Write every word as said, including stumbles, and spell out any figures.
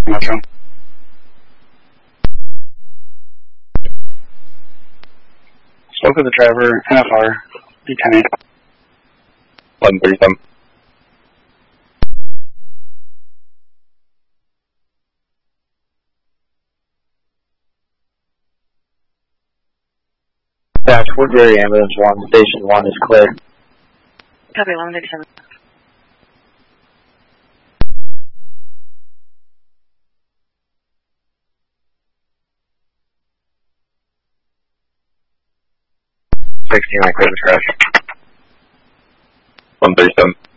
Metro. Spoke with the driver, N F R, B ten eight. eleven thirty-seven. Dash, Woodbury Ambulance one, Station one is clear. Copy, eleven thirty-seven. sixteen, I clear this crash. one thirty-seven.